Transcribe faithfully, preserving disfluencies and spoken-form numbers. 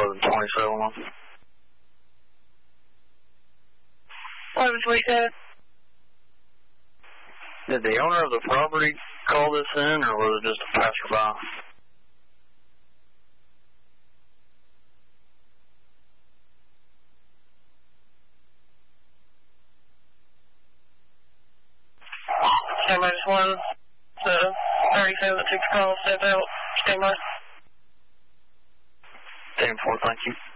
eleven twenty-seven. eleven twenty-seven. Did the owner of the property call this in, or was it just a passerby? Stand by just one. The thirty-seven that took the call, step out. Stand by. ten four, thank you.